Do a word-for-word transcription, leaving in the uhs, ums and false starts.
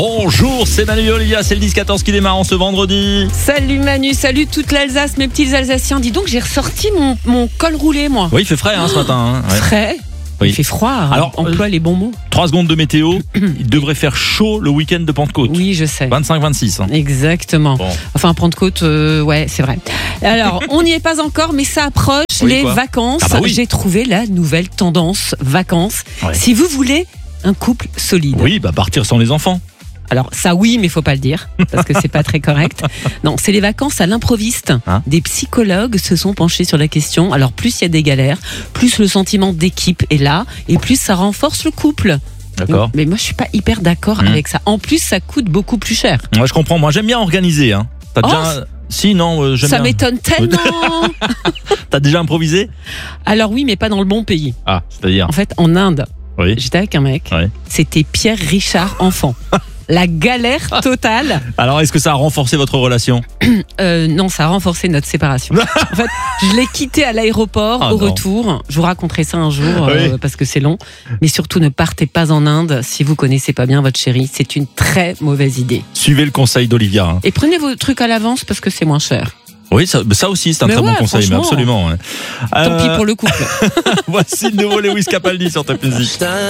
Bonjour, c'est Manu et Olivia, c'est le dix quatorze qui démarre en ce vendredi. Salut Manu, salut toute l'Alsace, mes petits Alsaciens. Dis donc, j'ai ressorti mon, mon col roulé, moi. Oui, il fait frais hein, ce matin. Hein. Ouais. Frais. Oui. Il fait froid. Alors, emploie euh, les bons mots. trois secondes de météo. Il devrait faire chaud le week-end de Pentecôte. Oui, je sais. vingt-cinq vingt-six. Hein. Exactement. Bon. Enfin, Pentecôte, euh, ouais, c'est vrai. Alors, on n'y est pas encore, mais ça approche. Oui, les quoi vacances. Ah bah oui. J'ai trouvé la nouvelle tendance vacances. Ouais. Si vous voulez un couple solide. Oui, bah partir sans les enfants. Alors ça oui, mais faut pas le dire parce que c'est pas très correct. Non, c'est les vacances à l'improviste. Hein Des psychologues se sont penchés sur la question. Alors plus il y a des galères, plus le sentiment d'équipe est là et plus ça renforce le couple. D'accord. Mais moi je suis pas hyper d'accord Mmh. avec ça. En plus ça coûte beaucoup plus cher. Moi, je comprends. Moi, j'aime bien organiser. Hein. T'as Oh, déjà... Si, non, euh, j'aime Ça bien. m'étonne tellement. T'as déjà improvisé? Alors oui, mais pas dans le bon pays. Ah, c'est-à-dire En fait, en Inde, Oui. j'étais avec un mec. Ouais. C'était Pierre Richard enfant. La galère totale. Alors, est-ce que ça a renforcé votre relation? Euh, non, ça a renforcé notre séparation. En fait, je l'ai quitté à l'aéroport Ah au non. retour. Je vous raconterai ça un jour euh, Oui. parce que c'est long. Mais surtout, ne partez pas en Inde si vous connaissez pas bien votre chérie. C'est une très mauvaise idée. Suivez le conseil d'Olivia. Hein. Et prenez vos trucs à l'avance parce que c'est moins cher. Oui, ça, ça aussi, c'est un Mais très ouais, bon conseil, mais franchement. absolument. Ouais. Tant Euh, pis pour le couple. Voici le nouveau Lewis Capaldi sur Top Music.